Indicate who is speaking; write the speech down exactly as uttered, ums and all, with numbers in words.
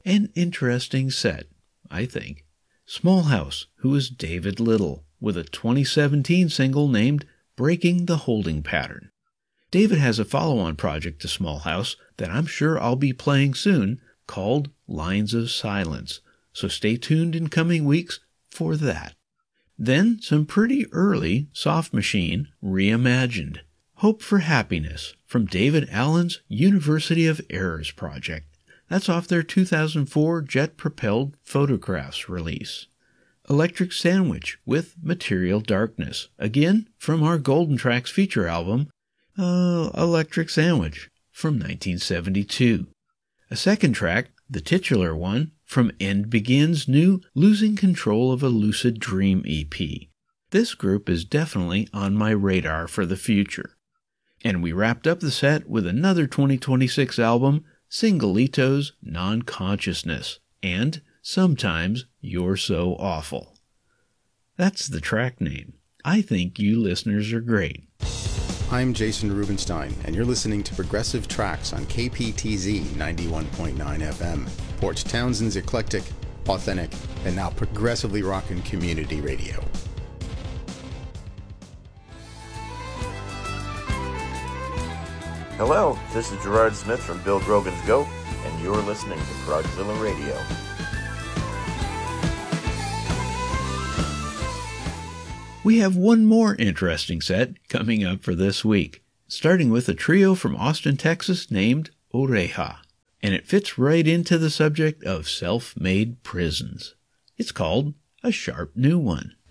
Speaker 1: An interesting set, I think. Small House, who is David Little, with a twenty seventeen single named Breaking the Holding Pattern. David has a follow-on project to Small House that I'm sure I'll be playing soon called Lines of Silence, so stay tuned in coming weeks for that. Then some pretty early Soft Machine reimagined. Hope for Happiness from David Allen's University of Errors project. That's off their two thousand four jet-propelled Photographs release. Electric Sandwich with Material Darkness, again from our Golden Tracks feature album, uh, Electric Sandwich, from nineteen seventy-two. A second track, the titular one, from End Begins' new Losing Control of a Lucid Dream E P. This group is definitely on my radar for the future. And we wrapped up the set with another twenty twenty-six album, Singalito's Non-Consciousness, and Sometimes You're So Awful. That's the track name. I think you listeners are great.
Speaker 2: I'm Jason Rubenstein, and you're listening to Progressive Tracks on K P T Z ninety-one point nine F M, Port Townsend's eclectic, authentic, and now progressively rockin' community radio.
Speaker 3: Hello, this is Gerard Smith from Bill Grogan's Goat, and you're listening to Progzilla Radio.
Speaker 1: We have one more interesting set coming up for this week, starting with a trio from Austin, Texas named Oreja, and it fits right into the subject of self-made prisons. It's called A Sharp New One.